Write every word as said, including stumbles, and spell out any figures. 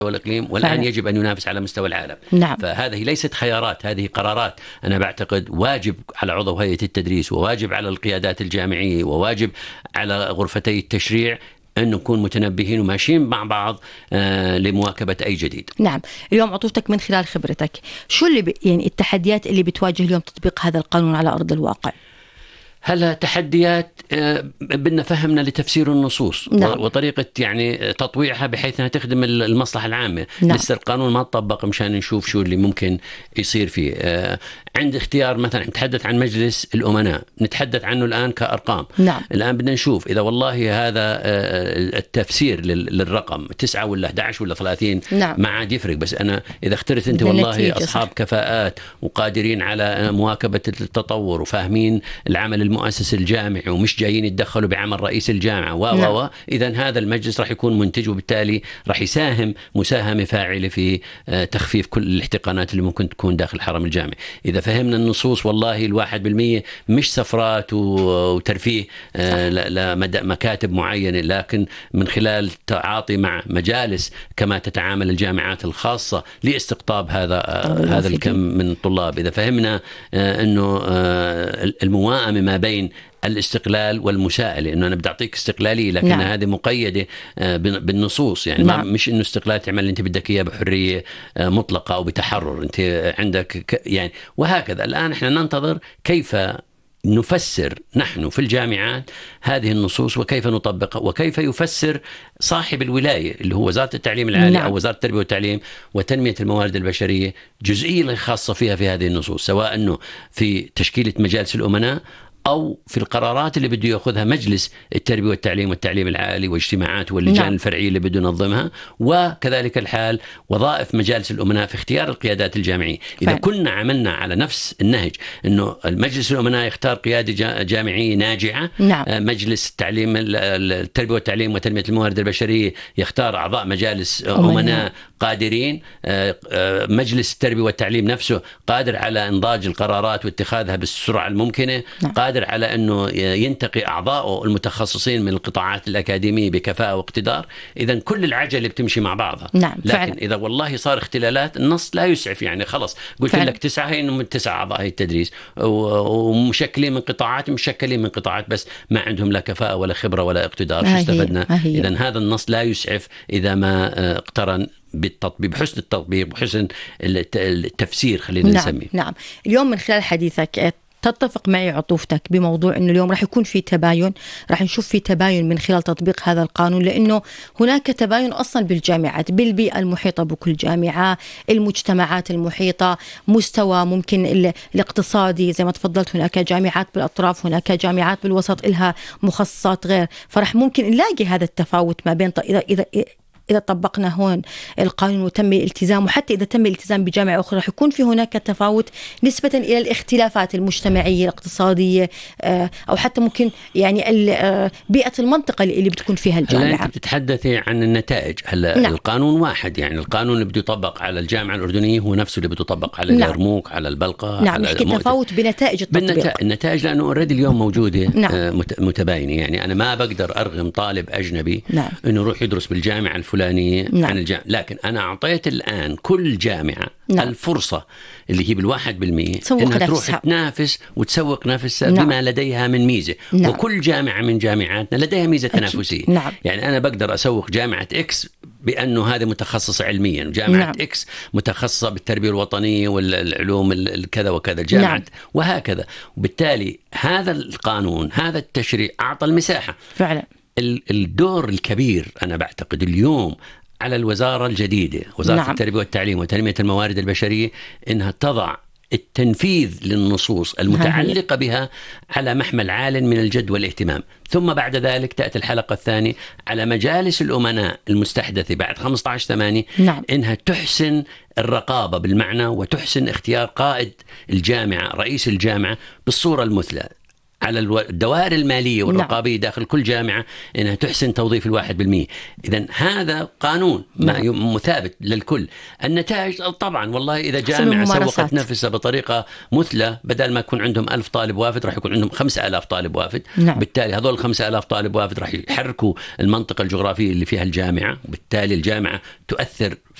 والإقليم، والآن فعلا. يجب أن ينافس على مستوى العالم. نعم. فهذه ليست خيارات، هذه قرارات. أنا بعتقد واجب على عضو هيئة التدريس، وواجب على القيادات الجامعية، وواجب على غرفتي التشريع أن نكون متنبهين وماشيين مع بعض آه لمواكبة أي جديد. نعم. اليوم عطوفتك من خلال خبرتك، شو اللي ب... يعني التحديات اللي بتواجه اليوم تطبيق هذا القانون على أرض الواقع؟ هلا تحديات بدنا فهمنا لتفسير النصوص. نعم. وطريقة يعني تطويعها بحيث أنها تخدم المصلحة العامة. نعم. لسه القانون ما تطبق مشان نشوف شو اللي ممكن يصير فيه. عند اختيار مثلا نتحدث عن مجلس الأمناء، نتحدث عنه الآن كأرقام. نعم. الآن بدنا نشوف إذا والله هذا التفسير للرقم تسعة ولا أحد عشر ولا ثلاثين. نعم. ما عاد يفرق، بس أنا إذا اخترت أنت والله أصحاب صح. كفاءات وقادرين على مواكبة التطور وفاهمين العمل المؤسس الجامعي ومش جايين يتدخلوا بعمل رئيس الجامعة و نعم. و إذن هذا المجلس راح يكون منتج، وبالتالي راح يساهم مساهمة فاعلة في تخفيف كل الاحتقانات اللي ممكن تكون داخل الحرم الجامعي. إذا فهمنا النصوص والله الواحد بالمية مش سفرات وترفيه لمكاتب معينة، لكن من خلال تعاطي مع مجالس كما تتعامل الجامعات الخاصة لاستقطاب هذا هذا الكم من الطلاب. إذا فهمنا أنه الموائمة ما بين الاستقلال والمساءلة، إنه أنا بدي أعطيك استقلالية لكن نعم. هذه مقيدة بالنصوص، يعني نعم. مش إنه استقلال تعمل أنت بدك إياه بحرية مطلقة أو بتحرر أنت عندك يعني. وهكذا الآن إحنا ننتظر كيف نفسر نحن في الجامعات هذه النصوص، وكيف نطبقها، وكيف يفسر صاحب الولاية اللي هو وزارة التعليم العالي نعم. أو وزارة التربية والتعليم وتنمية الموارد البشرية جزئية خاصة فيها في هذه النصوص، سواء أنه في تشكيلة مجالس الأمناء أو في القرارات اللي بده يأخذها مجلس التربية والتعليم والتعليم العالي واجتماعات واللجان نعم. الفرعية اللي بده ينظمها، وكذلك الحال وظائف مجالس الأمناء في اختيار القيادات الجامعية. إذا كنا عملنا على نفس النهج أنه المجلس الأمناء يختار قيادة جامعية ناجعة نعم. مجلس التعليم التربية والتعليم وتنمية الموارد البشرية يختار أعضاء مجالس أمناء قادرين، مجلس التربية والتعليم نفسه قادر على إنضاج القرارات واتخاذها بالسرعة الممكنة نعم. قادر على أنه ينتقي أعضاء المتخصصين من القطاعات الأكاديمية بكفاءة واقتدار. إذن كل العجلة بتمشي مع بعضها نعم. لكن فعلا. إذا والله صار اختلالات النص لا يسعف، يعني خلص قلت فعلا. لك تسعة هي من تسعة أعضاء التدريس ومشكلين من قطاعات مشكلين من قطاعات بس ما عندهم لا كفاءة ولا خبرة ولا اقتدار. شو استفدنا؟ إذن هذا النص لا يسعف إذا ما اقترن بالتطبيق، بحسن التطبيق وحسن التفسير خلينا نعم. نسميه. نعم. اليوم من خلال حديثك تتفق معي عطوفتك بموضوع أنه اليوم راح يكون في تباين، راح نشوف في تباين من خلال تطبيق هذا القانون، لأنه هناك تباين أصلا بالجامعات، بالبيئة المحيطة بكل جامعة، المجتمعات المحيطة، مستوى ممكن الاقتصادي زي ما تفضلت، هناك جامعات بالأطراف، هناك جامعات بالوسط إلها مخصصات غير، فرح ممكن نلاقي هذا التفاوت ما بين إذا إذا إذا طبقنا هون القانون وتم الالتزام، وحتى إذا تم الالتزام بجامعة أخرى رح يكون في هناك تفاوت نسبة إلى الاختلافات المجتمعية الاقتصادية أو حتى ممكن يعني بيئة المنطقة اللي بتكون فيها الجامعة. هلا أنت بتتحدثي عن النتائج. هلا نعم. القانون واحد، يعني القانون اللي بده يطبق على الجامعة الأردنية هو نفسه اللي بده يطبق على نعم. اليرموك، على البلقاء. نعم. نحكي تفاوت بنتائج التطبيق. النتائج لأنه أوريدي اليوم موجودة نعم. متباينة. يعني أنا ما بقدر أرغم طالب أجنبي نعم. إنه يروح يدرس بالجامعة الفلانية نعم. عن الجامعة، لكن أنا أعطيت الآن كل جامعة نعم. الفرصة اللي هي بالواحد بالمية إنها تروح تنافس وتسوق نفسها نعم. بما لديها من ميزة نعم. وكل جامعة من جامعاتنا لديها ميزة تنافسية نعم. يعني أنا بقدر أسوق جامعة إكس بأنه هذه متخصصة علميا، وجامعة نعم. إكس متخصصة بالتربية الوطنية والعلوم الكذا وكذا جامعة نعم. وهكذا. وبالتالي هذا القانون هذا التشريع أعطى المساحة فعلا. الدور الكبير أنا بعتقد اليوم على الوزارة الجديدة، وزارة نعم. التربية والتعليم وتنمية الموارد البشرية، إنها تضع التنفيذ للنصوص المتعلقة بها على محمل عال من الجد والاهتمام. ثم بعد ذلك تأتي الحلقة الثانية على مجالس الأمناء المستحدثة بعد خمسة عشر ثمانية نعم. إنها تحسن الرقابة بالمعنى وتحسن اختيار قائد الجامعة رئيس الجامعة بالصورة المثلى. على الدوائر المالية والرقابية نعم. داخل كل جامعة أنها تحسن توظيف الواحد بالمئة. إذن هذا قانون نعم. مثابت للكل. النتائج طبعا والله إذا جامعة سوقت نفسها بطريقة مثلى، بدل ما يكون عندهم ألف طالب وافد راح يكون عندهم خمسة آلاف طالب وافد نعم. بالتالي هذول الخمسة آلاف طالب وافد راح يحركوا المنطقة الجغرافية اللي فيها الجامعة، بالتالي الجامعة تؤثر